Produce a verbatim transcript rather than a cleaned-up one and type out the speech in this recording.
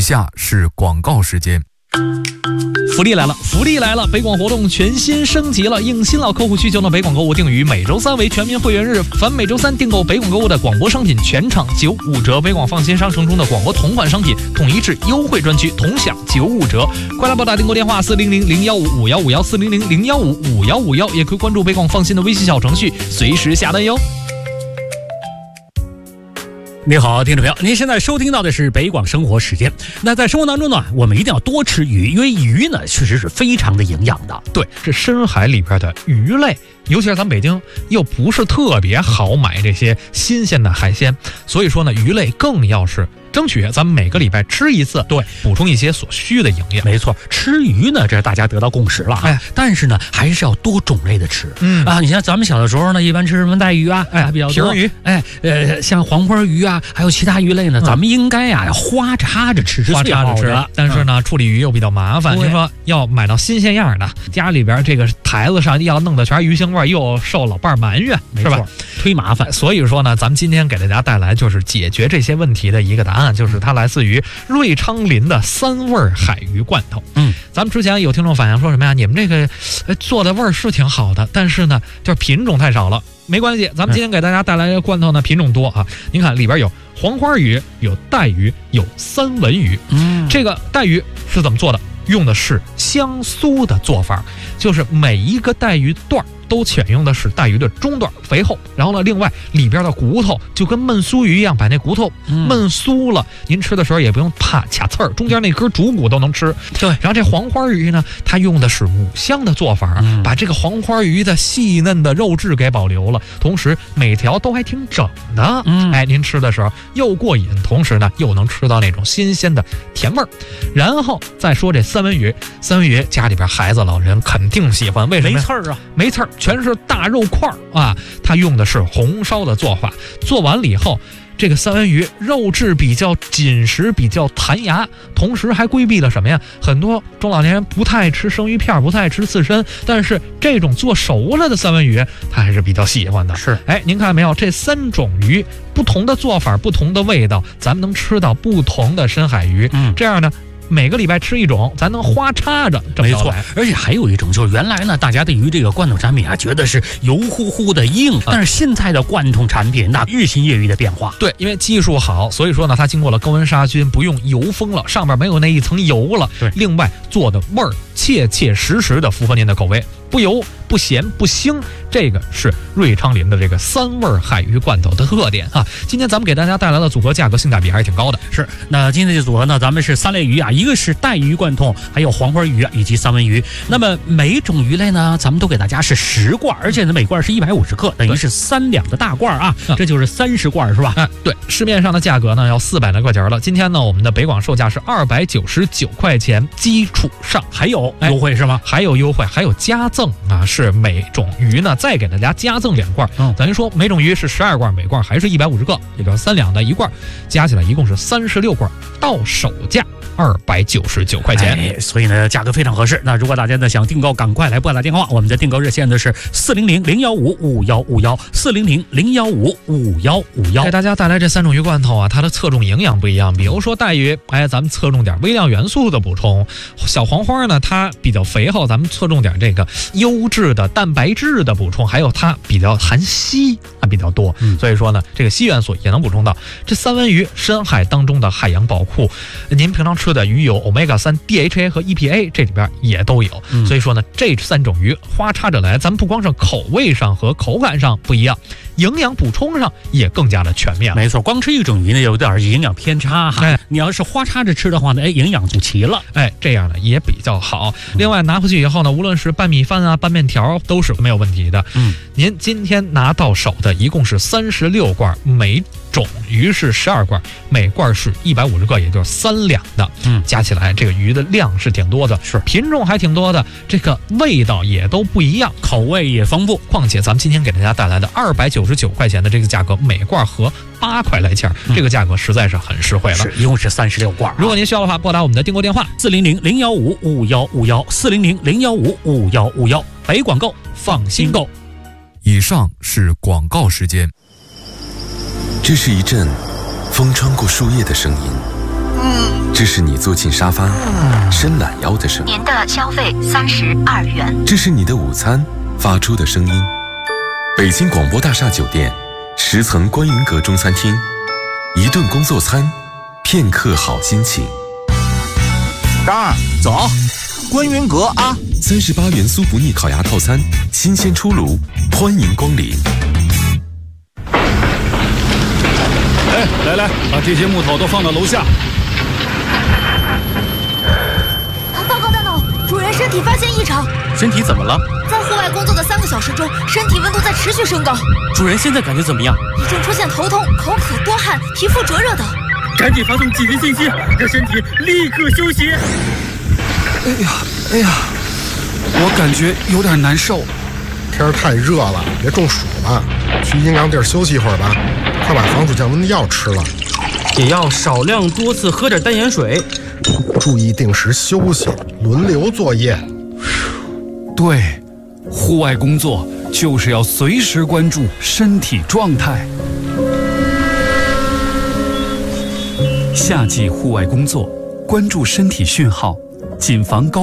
下是广告时间。 福利来了，福利来了！北广活动全新升级了，应新老客户需求呢，北广购物定于每周三为全民会员日，凡每周三订购北广购物的广播商品，全场九五折。北广放心商城中的广播同款商品，统一至优惠专区，同享九五折。快来拨打订购电话四零零零幺五五幺五幺四零零零幺五五幺五幺，也可以关注北广放心的微信小程序，随时下单哟。 你好，听众朋友，您现在收听到的是北广生活时间。那在生活当中呢，我们一定要多吃鱼，因为鱼呢确实是非常的营养的。 对，这深海里边的鱼类，尤其是咱们北京又不是特别好买这些新鲜的海鲜，所以说呢，鱼类更要是争取咱们每个礼拜吃一次， 对， 补充一些所需的营养。 没错，吃鱼呢，这是大家得到共识了哈。哎，但是呢，还是要多种类的吃。嗯啊，你像咱们小的时候呢，一般吃什么带鱼啊，哎，比较多皮鱼， 哎，呃，像黄花鱼啊，还有其他鱼类呢，嗯、咱们应该呀、啊、花插着吃， 花插着吃。但是呢，嗯、处理鱼又比较麻烦。您说要买到新鲜样的，家里边这个台子上要弄的全是鱼腥味，又受老伴埋怨，是吧？ 忒麻烦。 所以说呢，咱们今天给大家带来就是解决这些问题的一个答案，就是它来自于瑞昌林的三味海鱼罐头。嗯，咱们之前有听众反映说什么呀？你们这个呃做的味儿是挺好的，但是呢，就是品种太少了。没关系，咱们今天给大家带来的罐头呢，品种多啊。您看里边有黄花鱼，有带鱼，有三文鱼。嗯，这个带鱼是怎么做的？用的是香酥的做法，就是每一个带鱼段都选用的是带鱼的中段肥厚，然后呢，另外里边的骨头就跟焖酥鱼一样，把那骨头焖酥了，嗯、您吃的时候也不用怕卡刺儿，中间那根主骨都能吃。对，然后这黄花鱼呢，它用的是五香的做法，嗯、把这个黄花鱼的细嫩的肉质给保留了，同时每条都还挺整的。嗯，哎，您吃的时候又过瘾，同时呢又能吃到那种新鲜的甜味儿。然后再说这三文鱼，三文鱼家里边孩子老人肯定喜欢，为什么？ 没刺儿啊， 没刺儿。全是大肉块啊！它用的是红烧的做法，做完了以后，这个三文鱼肉质比较紧实，比较弹牙，同时还规避了什么呀？很多中老年人不太爱吃生鱼片，不太爱吃刺身，但是这种做熟了的三文鱼，他还是比较喜欢的。是，哎，您看没有？这三种鱼不同的做法，不同的味道，咱们能吃到不同的深海鱼。嗯，这样呢，每个礼拜吃一种，咱能花插着这么没错。而且还有一种，就是原来呢，大家对于这个罐头产品啊，觉得是油乎乎的硬，但是现在的罐头产品那日新月异的变化。 对，因为技术好，所以说呢，它经过了高温杀菌，不用油封了，上面没有那一层油了。对，另外做的味儿切切实实的符合您的口味，不油不咸不腥，这个是瑞昌林的这个三味海鱼罐头的特点啊。今天咱们给大家带来的组合价格性价比还是挺高的。 是，那今天的组合呢，咱们是三类鱼啊，一个是带鱼罐头，还有黄花鱼啊，以及三文鱼。那么每种鱼类呢，咱们都给大家是十罐，而且呢每罐是一百五十克，等于是三两的大罐啊，这就是三十罐是吧？ 哎，对，市面上的价格呢要四百来块钱了。今天呢，我们的北广售价是二百九十九块钱，基础上还有优惠是吗？ 还有优惠，还有加赠啊，是每种鱼呢再给大家加赠两罐，嗯，等于说每种鱼是十二罐，每罐还是一百五十克，也就是三两的一罐，加起来一共是三十六罐，到手价二百九十九块钱， 哎，所以呢价格非常合适。那如果大家呢想订购，赶快来拨打电话，我们的订购热线呢是四零零零幺五五幺五幺四零零零幺五五幺五幺。 给大家带来这三种鱼罐头啊，它的侧重营养不一样。比如说带鱼，哎，咱们侧重点微量元素的补充；小黄花呢，它比较肥厚，咱们侧重点这个优质的蛋白质的补充，还有它比较含硒啊比较多，嗯、所以说呢，这个硒元素也能补充到。这三文鱼，深海当中的海洋宝库，您平常吃的鱼油 欧米伽三 D H A 和 E P A 这里边也都有，嗯、所以说呢，这三种鱼花插着来，咱们不光是口味上和口感上不一样，营养补充上也更加的全面。 没错，光吃一种鱼呢有点营养偏差哈。哎，你要是花插着吃的话呢，哎，营养就齐了， 哎，这样呢也比较好。另外拿回去以后呢，无论是拌米饭啊、拌面条都是没有问题的。嗯，您今天拿到手的一共是三十六罐，每种鱼是十二罐，每罐是一百五十克，也就是三两的。嗯，加起来这个鱼的量是挺多的，是品种还挺多的，这个味道也都不一样， 口味也丰富。 况且咱们今天给大家带来的二百九十九块钱的这个价格，每罐合八块来钱，嗯、这个价格实在是很实惠了。 是，一共是三十六罐。 如果您需要的话，拨打我们的订购电话四零零零幺五五幺五幺四零零零幺五五幺五幺，北广购，放心购。 以上是广告时间。 这是一阵风穿过树叶的声音， 这是你坐进沙发、伸懒腰的声音。 您的消费三十二元。 这是你的午餐发出的声音。北京广播大厦酒店十层观云阁中餐厅，一顿工作餐，片刻好心情。 张二，走，观云阁啊！ 三十八元酥不腻烤鸭套餐，新鲜出炉，欢迎光临。 哎，来来，把这些木头都放到楼下。 报告大脑，主人身体发现异常。 身体怎么了？ 在户外工作的三个小时中，身体温度在持续升高。 主人现在感觉怎么样？ 已经出现头痛、口渴、多汗、皮肤灼热等。 赶紧发送紧急信息，让身体立刻休息。 哎呀，哎呀，我感觉有点难受。 天儿太热了，别中暑了，去阴凉地儿休息一会儿吧。快把防暑降温的药吃了， 也要少量多次喝点淡盐水， 注意定时休息，轮流作业。 对，户外工作就是要随时关注身体状态。 夏季户外工作，关注身体讯号，谨防高